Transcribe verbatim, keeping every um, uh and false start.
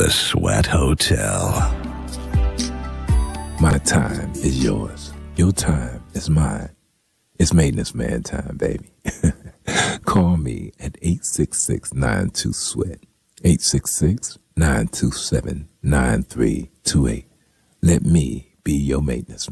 The Sweat Hotel. My time is yours. Your time is mine. It's maintenance man time, baby. Call me at eight six six, nine two, sweat. eight six six, nine two seven, nine three two eight. Let me be your maintenance man.